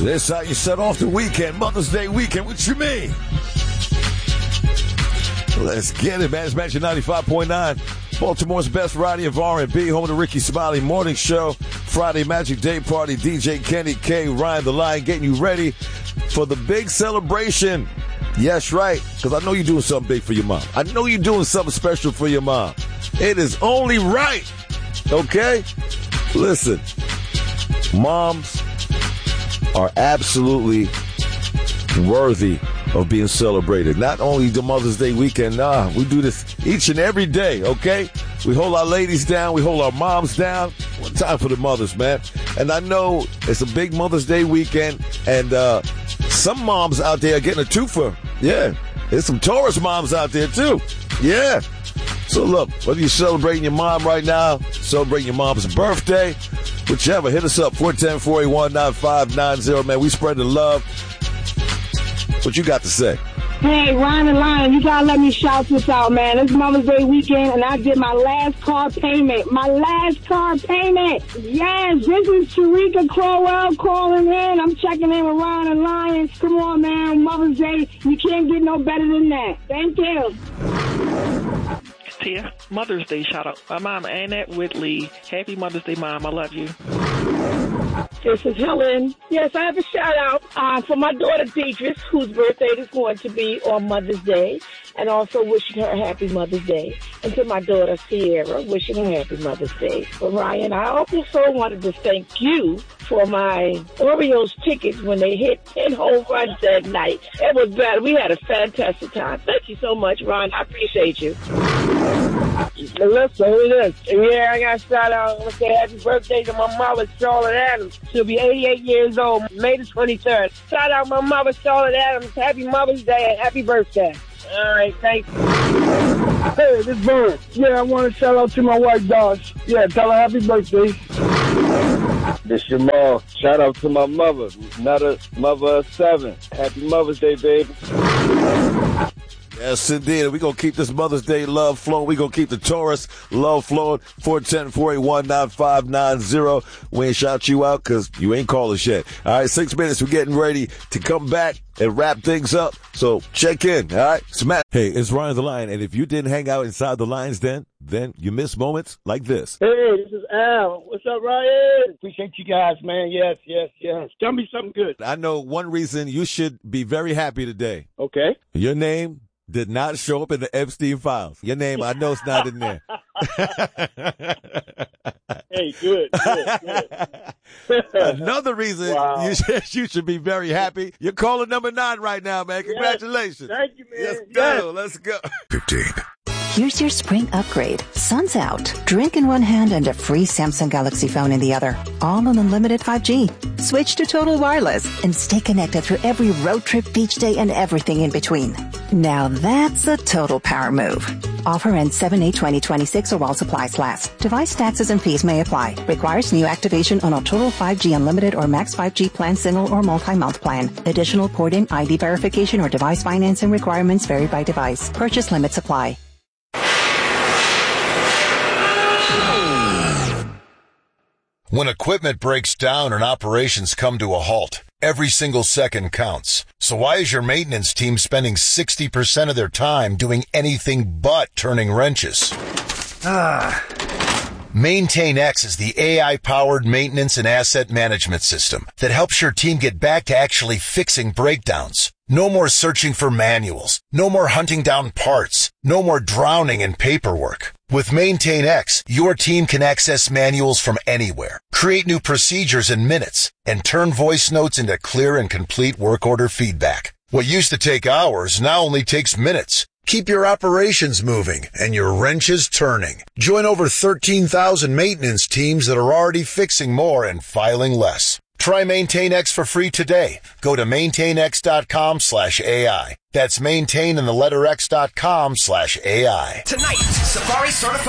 This how you set off the weekend, Mother's Day weekend. What you mean? Let's get it, man. It's Magic 95.9. Baltimore's best variety of R&B, home of the Ricky Smiley Morning Show. Friday Magic Day Party, DJ Kenny K, Ryan the Lion, getting you ready for the big celebration. Yes, right, because I know you're doing something big for your mom. I know you're doing something special for your mom. It is only right, okay? Listen, moms are absolutely worthy of being celebrated. Not only the Mother's Day weekend, we do this each and every day, okay? We hold our ladies down. We hold our moms down. One time for the mothers, man. And I know it's a big Mother's Day weekend, and some moms out there are getting a twofer. Yeah, there's some Taurus moms out there, too. Yeah. So, look, whether you're celebrating your mom right now, celebrating your mom's birthday, whichever, hit us up, 410-481-9590. Man, we spread the love. What you got to say? Hey, Ryan and Lion, you gotta let me shout this out, man. It's Mother's Day weekend, and I did my last car payment. My last car payment. Yes, this is Sharika Crowell calling in. I'm checking in with Ryan and Lion. Come on, man. Mother's Day, you can't get no better than that. Thank you. Tia, Mother's Day shout out. My mom, Annette Whitley. Happy Mother's Day, Mom. I love you. This is Helen. Yes, I have a shout out for my daughter Beatrice, whose birthday is going to be on Mother's Day, and also wishing her a happy Mother's Day. And to my daughter Sierra, wishing her a happy Mother's Day. But Ryan, I also wanted to thank you for my Orioles tickets when they hit 10 home runs that night. It was better. We had a fantastic time. Thank you so much, Ryan. I appreciate you. Listen, who it is? Yeah, I got to shout out. I want to say happy birthday to my mother, Charlotte Adams. She'll be 88 years old, May the 23rd. Shout out my mother, Charlotte Adams. Happy Mother's Day and happy birthday. All right, thanks. Hey, this is Vern. Yeah, I want to shout out to my wife, Dosh. Yeah, tell her happy birthday. This Jamal. Shout out to my mother, another mother of 7. Happy Mother's Day, baby. Yes, indeed. We're going to keep this Mother's Day love flowing. We're going to keep the Taurus love flowing. 410-481-9590. We ain't shout you out because you ain't called us yet. All right, 6 minutes. We're getting ready to come back and wrap things up. So check in, all right? Hey, it's Ryan the Lion, and if you didn't hang out inside the Lion's Den, then you miss moments like this. Hey, this is Al. What's up, Ryan? Appreciate you guys, man. Yes. Tell me something good. I know one reason you should be very happy today. Okay. Your name did not show up in the Epstein files. Your name, I know it's not in there. Hey, good. Another reason wow. you should be very happy. You're calling number 9 right now, man. Congratulations. Yes. Thank you, man. Let's go. 15. Here's your spring upgrade. Sun's out. Drink in one hand and a free Samsung Galaxy phone in the other. All on unlimited 5G. Switch to Total Wireless and stay connected through every road trip, beach day, and everything in between. Now that's a total power move. Offer ends 7/8/2026 or while supplies last. Device taxes and fees may apply. Requires new activation on a Total 5G Unlimited or Max 5G plan, single or multi-month plan. Additional port-in, ID verification, or device financing requirements vary by device. Purchase limits apply. When equipment breaks down and operations come to a halt, every single second counts. So why is your maintenance team spending 60% of their time doing anything but turning wrenches? MaintainX is the AI-powered maintenance and asset management system that helps your team get back to actually fixing breakdowns. No more searching for manuals. No more hunting down parts. No more drowning in paperwork. With MaintainX, your team can access manuals from anywhere, create new procedures in minutes, and turn voice notes into clear and complete work order feedback. What used to take hours now only takes minutes. Keep your operations moving and your wrenches turning. Join over 13,000 maintenance teams that are already fixing more and filing less. Try MaintainX for free today. Go to maintainx.com/AI. That's maintain and the letter X.com/AI. Tonight, Safari certified.